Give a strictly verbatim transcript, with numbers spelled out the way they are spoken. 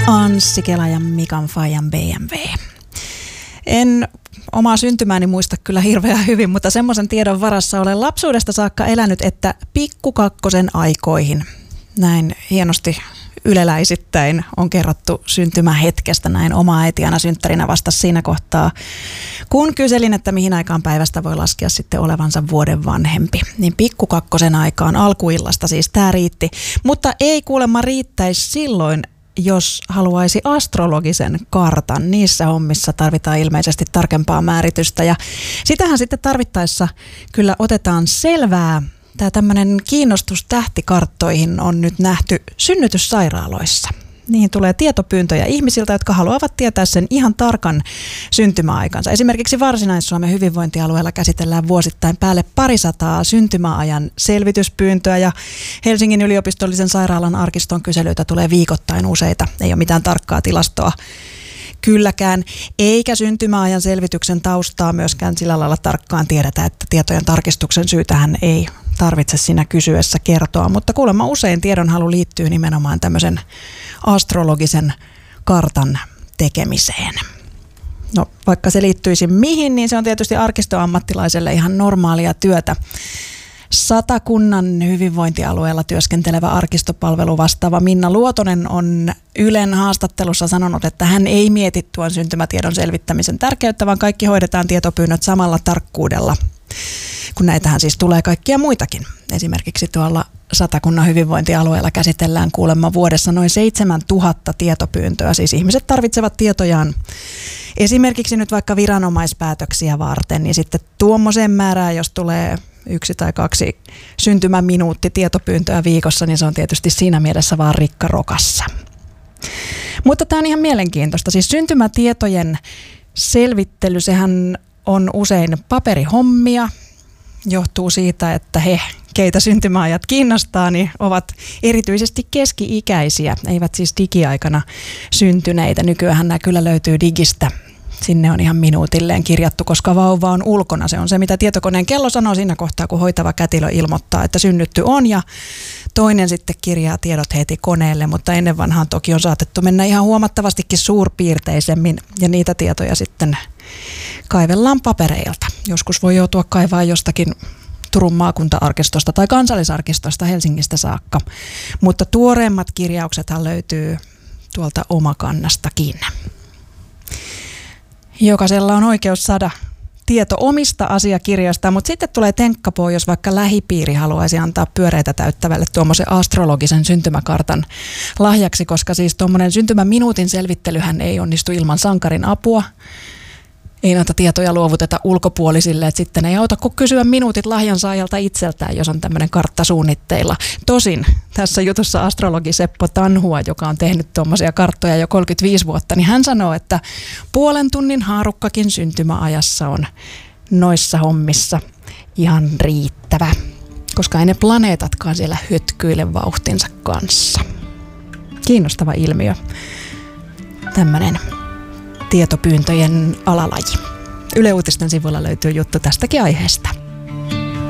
Anssi Kela ja Mikan Fajan B M W. En omaa syntymääni muista kyllä hirveän hyvin, mutta semmoisen tiedon varassa olen lapsuudesta saakka elänyt, että pikkukakkosen aikoihin näin hienosti yleläisittäin on kerrottu syntymähetkestä. Näin oma äiti aina synttärinä vastasi siinä kohtaa, kun kyselin, että mihin aikaan päivästä voi laskea sitten olevansa vuoden vanhempi. Niin pikkukakkosen aikaan alkuillasta siis tämä riitti, mutta ei kuulemma riittäisi silloin, jos haluaisi astrologisen kartan. Niissä hommissa tarvitaan ilmeisesti tarkempaa määritystä ja sitähän sitten tarvittaessa kyllä otetaan selvää. Tämä tämmöinen kiinnostus tähtikarttoihin on nyt nähty synnytyssairaaloissa. Niihin tulee tietopyyntöjä ihmisiltä, jotka haluavat tietää sen ihan tarkan syntymäaikansa. Esimerkiksi Varsinais-Suomen hyvinvointialueella käsitellään vuosittain päälle parisataa syntymäajan selvityspyyntöä ja Helsingin yliopistollisen sairaalan arkiston kyselyitä tulee viikoittain useita. Ei ole mitään tarkkaa tilastoa kylläkään, eikä syntymäajan selvityksen taustaa myöskään sillä lailla tarkkaan tiedetä, että tietojen tarkistuksen syytähän ei tarvitse siinä kysyessä kertoa, mutta kuulemma usein tiedonhalu liittyy nimenomaan tämmöisen astrologisen kartan tekemiseen. No vaikka se liittyisi mihin, niin se on tietysti arkistoammattilaiselle ihan normaalia työtä. Satakunnan hyvinvointialueella työskentelevä arkistopalvelu vastaava Minna Luotonen on Ylen haastattelussa sanonut, että hän ei mieti tuon syntymätiedon selvittämisen tärkeyttä, vaan kaikki hoidetaan tietopyynnöt samalla tarkkuudella, kun näitähän siis tulee kaikkia muitakin. Esimerkiksi tuolla Satakunnan hyvinvointialueella käsitellään kuulemma vuodessa noin seitsemäntuhatta tietopyyntöä. Siis ihmiset tarvitsevat tietojaan esimerkiksi nyt vaikka viranomaispäätöksiä varten, niin sitten tuommoiseen määrään, jos tulee yksi tai kaksi syntymäminuutti tietopyyntöä viikossa, niin se on tietysti siinä mielessä vaan rikka rokassa. Mutta tämä on ihan mielenkiintoista. Siis syntymätietojen selvittely, sehän on usein paperihommia. Johtuu siitä, että he, keitä syntymäajat kiinnostaa, niin ovat erityisesti keski-ikäisiä, eivät siis digiaikana syntyneitä. Nykyään nämä kyllä löytyy digistä. Sinne on ihan minuutilleen kirjattu, koska vauva on ulkona. Se on se, mitä tietokoneen kello sanoo siinä kohtaa, kun hoitava kätilö ilmoittaa, että synnytty on. Ja toinen sitten kirjaa tiedot heti koneelle, mutta ennen vanhaan toki on saatettu mennä ihan huomattavastikin suurpiirteisemmin. Ja niitä tietoja sitten kaivellaan papereilta. Joskus voi joutua kaivaa jostakin Turun maakunta-arkistosta tai kansallisarkistosta Helsingistä saakka. Mutta tuoreemmat kirjauksethan löytyy tuolta Omakannastakin. Jokaisella on oikeus saada tieto omista asiakirjoista, mutta sitten tulee tenkkapoo, jos vaikka lähipiiri haluaisi antaa pyöreitä täyttävälle tuommoisen astrologisen syntymäkartan lahjaksi, koska siis tuommoinen syntymäminuutin selvittelyhän ei onnistu ilman sankarin apua. Ei näitä tietoja luovuteta ulkopuolisille, että sitten ei auta kuin kysyä minuutit lahjansaajalta itseltään, jos on tämmöinen kartta suunnitteilla. Tosin tässä jutussa astrologi Seppo Tanhua, joka on tehnyt tuommoisia karttoja jo kolmekymmentäviisi vuotta, niin hän sanoo, että puolen tunnin haarukkakin syntymäajassa on noissa hommissa ihan riittävä, koska ei ne planeetatkaan siellä hötkyile vauhtinsa kanssa. Kiinnostava ilmiö. Tämmöinen tietopyyntöjen alalaji. Yle Uutisten sivuilla löytyy juttu tästäkin aiheesta.